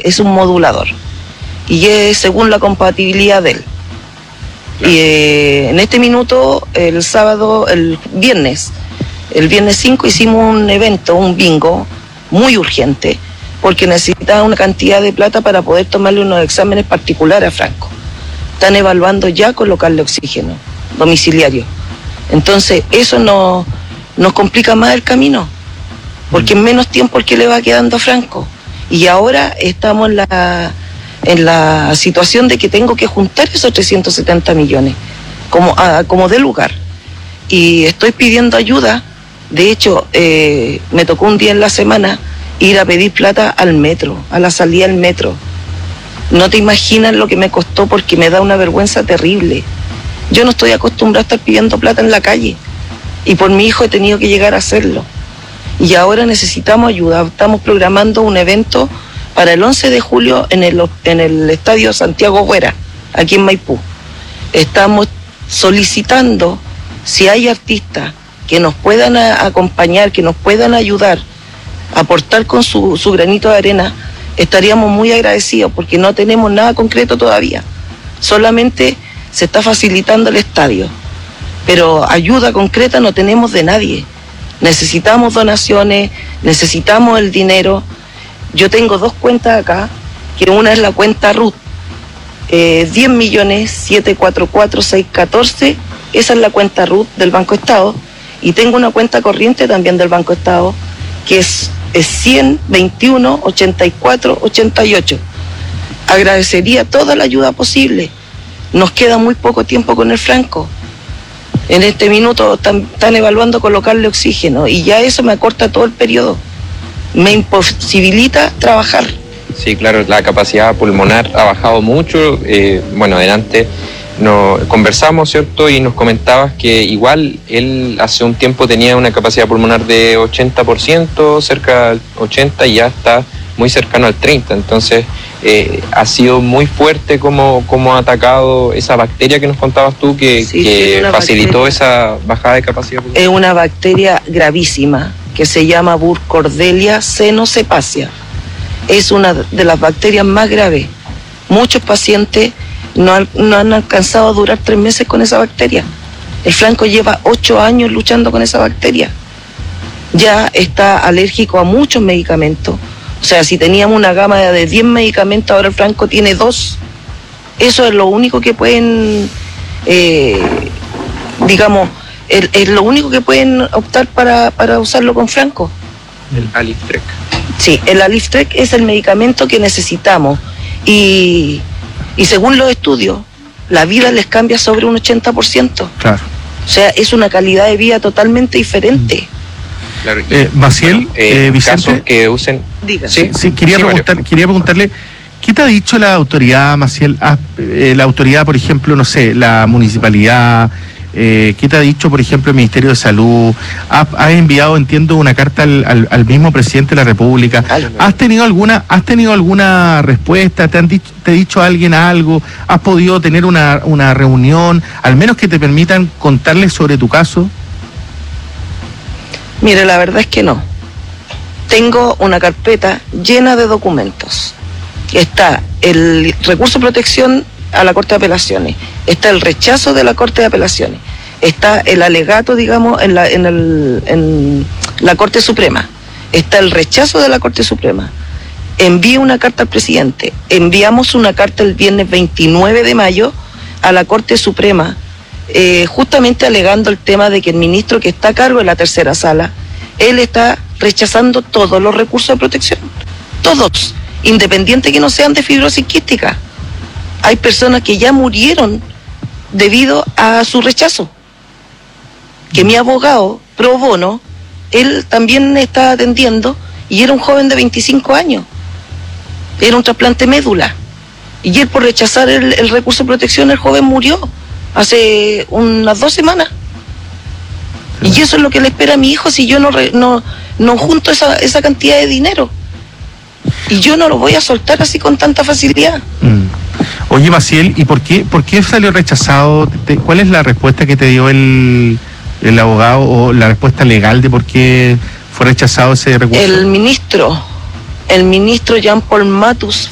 es un modulador y es según la compatibilidad de él. Claro. Y en este minuto, el viernes 5 hicimos un evento, un bingo muy urgente, porque necesitaba una cantidad de plata para poder tomarle unos exámenes particulares a Franco. Están evaluando ya colocarle oxígeno domiciliario. Entonces eso nos complica más el camino, porque en menos tiempo el que le va quedando a Franco. Y ahora estamos en la situación de que tengo que juntar esos 370 millones, como de lugar. Y estoy pidiendo ayuda. De hecho, me tocó un día en la semana ir a pedir plata al metro, a la salida del metro. No te imaginas lo que me costó, porque me da una vergüenza terrible. Yo no estoy acostumbrada a estar pidiendo plata en la calle, y por mi hijo he tenido que llegar a hacerlo. Y ahora necesitamos ayuda. Estamos programando un evento para el 11 de julio en el Estadio Santiago Güera, aquí en Maipú. Estamos solicitando si hay artistas que nos puedan acompañar, que nos puedan ayudar, aportar con su granito de arena. Estaríamos muy agradecidos, porque no tenemos nada concreto todavía. Solamente se está facilitando el estadio, pero ayuda concreta no tenemos de nadie. Necesitamos donaciones, necesitamos el dinero. Yo tengo 2 cuentas acá, que una es la cuenta RUT, 10.744.614, esa es la cuenta RUT del Banco Estado, y tengo una cuenta corriente también del Banco Estado, que es 100.21.84.88. Agradecería toda la ayuda posible. Nos queda muy poco tiempo con el Franco. En este minuto están evaluando colocarle oxígeno, y ya eso me acorta todo el periodo. Me imposibilita trabajar. Sí, claro, la capacidad pulmonar ha bajado mucho. Adelante conversamos, ¿cierto? Y nos comentabas que igual él hace un tiempo tenía una capacidad pulmonar de 80%, cerca del 80%, y ya está muy cercano al 30%. Entonces, ha sido muy fuerte como ha atacado esa bacteria que nos contabas tú, que facilitó esa bajada de capacidad pulmonar. Es una bacteria gravísima que se llama Burkholderia cenocepacia. Es una de las bacterias más graves. Muchos pacientes no han alcanzado a durar 3 meses con esa bacteria. El Franco lleva 8 años luchando con esa bacteria. Ya está alérgico a muchos medicamentos. O sea, si teníamos una gama de 10 medicamentos, ahora el Franco tiene 2. Eso es lo único que pueden, es lo único que pueden optar para usarlo con Franco. El Aliftrec. Sí, el Aliftrec es el medicamento que necesitamos. Y según los estudios, la vida les cambia sobre un 80%. Claro. O sea, es una calidad de vida totalmente diferente. Claro. Maciel, Vicente, que usen. Dígame. Sí, quería preguntarle, ¿qué te ha dicho la autoridad, Maciel? La autoridad, por ejemplo, no sé, la municipalidad, ¿qué te ha dicho, por ejemplo, el Ministerio de Salud? ¿Has enviado, entiendo, una carta al mismo presidente de la República? ¿Has tenido alguna respuesta? ¿Te ha dicho alguien algo? ¿Has podido tener una reunión, al menos que te permitan contarles sobre tu caso? Mire, la verdad es que no. Tengo una carpeta llena de documentos. Está el recurso de protección a la Corte de Apelaciones, está el rechazo de la Corte de Apelaciones, está el alegato, digamos, en la Corte Suprema, está el rechazo de la Corte Suprema. Envío una carta al presidente, enviamos una carta el viernes 29 de mayo a la Corte Suprema, justamente alegando el tema de que el ministro que está a cargo de la tercera sala, él está rechazando todos los recursos de protección, todos, independiente que no sean de fibrosis quística. Hay personas que ya murieron debido a su rechazo. Que mi abogado, pro bono, él también está atendiendo, y era un joven de 25 años. Era un trasplante médula. Y él, por rechazar el recurso de protección, el joven murió hace unas 2 semanas. Y eso es lo que le espera a mi hijo si yo no junto esa cantidad de dinero. Y yo no lo voy a soltar así con tanta facilidad. Oye, Maciel, ¿y por qué salió rechazado? ¿Cuál es la respuesta que te dio el abogado, o la respuesta legal de por qué fue rechazado ese recurso? El ministro Jean Paul Matus